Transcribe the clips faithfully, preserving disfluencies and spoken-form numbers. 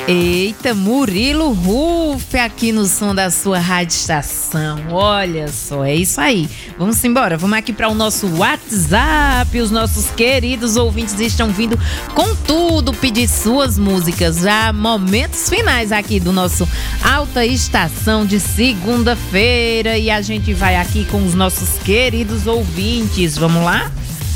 Eita, Murilo Ruff aqui no som da sua rádio estação. Olha só, é isso aí. Vamos embora, vamos aqui para o nosso WhatsApp. Os nossos queridos ouvintes estão vindo com tudo, pedir suas músicas. Já momentos finais aqui do nosso Alta Estação de segunda-feira. E a gente vai aqui com os nossos queridos ouvintes. Vamos lá?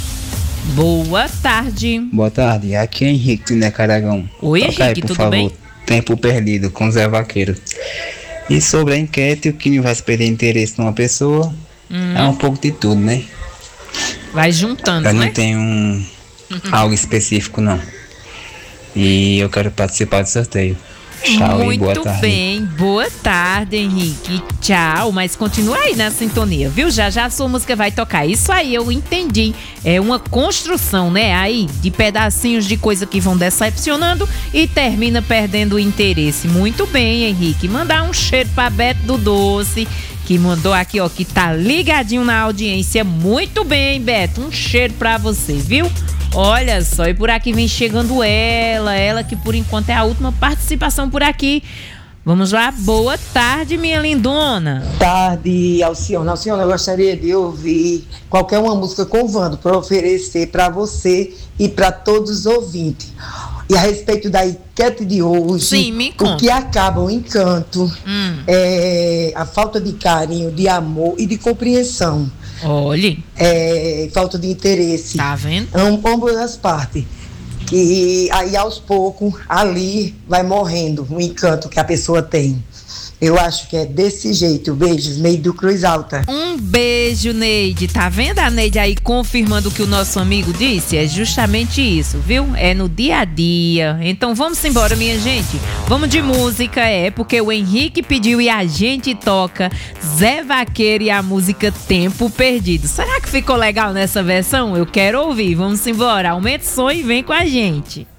Boa tarde. Boa tarde, aqui é Henrique, né, Caragão? Oi, Toca Henrique, aí, por tudo favor. bem? Tempo Perdido, com Zé Vaqueiro. E sobre a enquete, o que me faz perder interesse numa pessoa Hum. é um pouco de tudo, né? Vai juntando, Eu né? não tenho um, algo específico, não. E eu quero participar do sorteio. Tchau e boa Muito tarde. bem, boa tarde, Henrique. Tchau, mas continua aí na sintonia, viu? Já já a sua música vai tocar. Isso aí, eu entendi. É uma construção, né? Aí, de pedacinhos de coisa que vão decepcionando e termina perdendo o interesse. Muito bem, Henrique. Mandar um cheiro pra Beto do Doce, que mandou aqui, ó, que tá ligadinho na audiência. Muito bem, Beto. Um cheiro pra você, viu? Olha só, e por aqui vem chegando ela, ela que por enquanto é a última participação por aqui. Vamos lá, boa tarde, minha lindona. Tarde, Alcione. Alcione, eu gostaria de ouvir qualquer uma música com o Vando para oferecer para você e para todos os ouvintes. E a respeito da enquete de hoje, Sim, me conta. o que acaba o encanto Hum. é a falta de carinho, de amor e de compreensão. Olhe, É, falta de interesse. tá vendo? Am- ambas as partes. E aí, aos poucos, ali vai morrendo o encanto que a pessoa tem. Eu acho que é desse jeito. Beijos, Neide do Cruz Alta. Um beijo, Neide. Tá vendo a Neide aí confirmando o que o nosso amigo disse? É justamente isso, viu? É no dia a dia. Então vamos embora, minha gente. Vamos de música, é, porque o Henrique pediu e a gente toca Zé Vaqueiro e a música Tempo Perdido. Será que ficou legal nessa versão? Eu quero ouvir. Vamos embora. Aumenta o som e vem com a gente.